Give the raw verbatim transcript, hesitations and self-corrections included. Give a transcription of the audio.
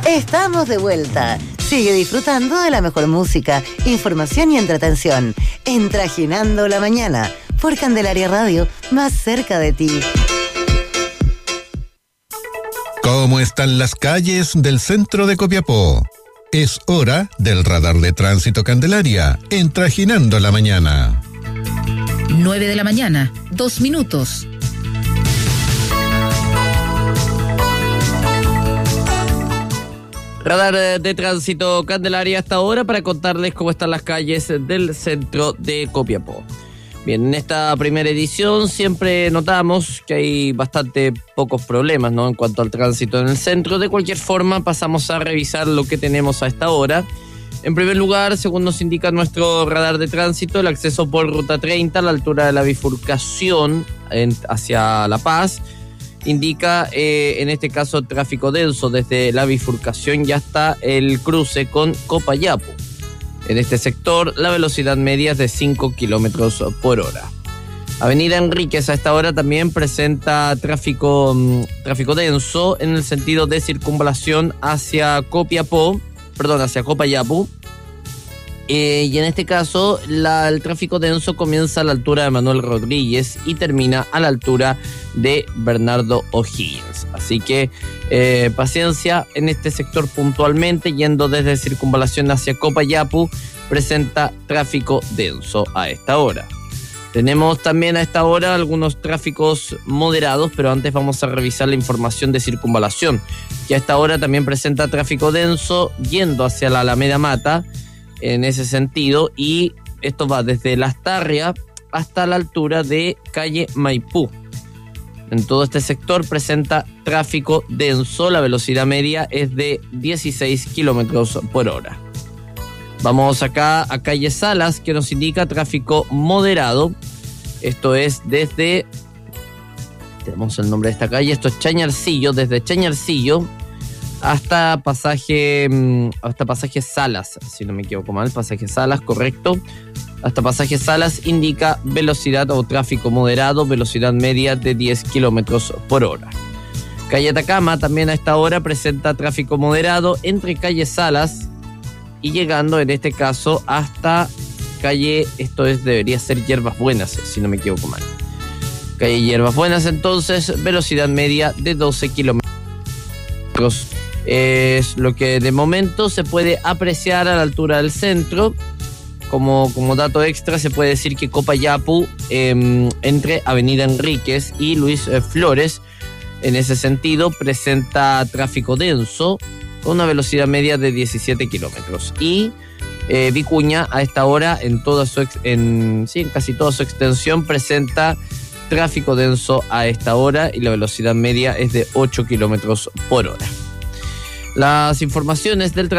Estamos de vuelta. Sigue disfrutando de la mejor música, información y entretención. En Trajinando la Mañana, por Candelaria Radio, más cerca de ti. ¿Cómo están las calles del centro de Copiapó? Es hora del radar de tránsito Candelaria, en Trajinando la Mañana. nueve de la mañana, dos minutos. Radar de tránsito Candelaria hasta ahora para contarles cómo están las calles del centro de Copiapó. Bien, en esta primera edición siempre notamos que hay bastante pocos problemas, ¿no?, en cuanto al tránsito en el centro. De cualquier forma, pasamos a revisar lo que tenemos a esta hora. En primer lugar, según nos indica nuestro radar de tránsito, el acceso por Ruta treinta a la altura de la bifurcación en, hacia La Paz indica, eh, en este caso, tráfico denso desde la bifurcación y hasta el cruce con Copayapo. En este sector, la velocidad media es de cinco kilómetros por hora. Avenida Enríquez a esta hora también presenta tráfico, tráfico denso en el sentido de circunvalación hacia Copiapó, perdón, hacia Copayapo. Eh, y en este caso, la, el tráfico denso comienza a la altura de Manuel Rodríguez y termina a la altura de Bernardo O'Higgins. Así que eh, paciencia en este sector puntualmente, yendo desde circunvalación hacia Copayapo, presenta tráfico denso a esta hora. Tenemos también a esta hora algunos tráficos moderados, pero antes vamos a revisar la información de circunvalación, que a esta hora también presenta tráfico denso yendo hacia la Alameda Mata, en ese sentido, y esto va desde Lastarria hasta la altura de calle Maipú. En todo este sector presenta tráfico denso, la velocidad media es de dieciséis kilómetros por hora. Vamos acá a calle Salas, que nos indica tráfico moderado. Esto es desde, tenemos el nombre de esta calle, esto es Chañarcillo, desde Chañarcillo hasta pasaje hasta pasaje Salas, si no me equivoco mal, pasaje Salas, correcto. Hasta pasaje Salas indica velocidad o tráfico moderado, velocidad media de diez kilómetros por hora. Calle Atacama también a esta hora presenta tráfico moderado entre calle Salas y llegando en este caso hasta calle, esto es debería ser Hierbas Buenas, si no me equivoco mal. Calle Hierbas Buenas, entonces, velocidad media de doce kilómetros. Es lo que de momento se puede apreciar a la altura del centro. Como, como dato extra, se puede decir que Copayapo, eh, entre Avenida Enríquez y Luis eh, Flores, en ese sentido, presenta tráfico denso con una velocidad media de diecisiete kilómetros. Y eh, Vicuña, a esta hora, en, toda su ex, en, sí, en casi toda su extensión, presenta tráfico denso a esta hora y la velocidad media es de ocho kilómetros por hora. Las informaciones del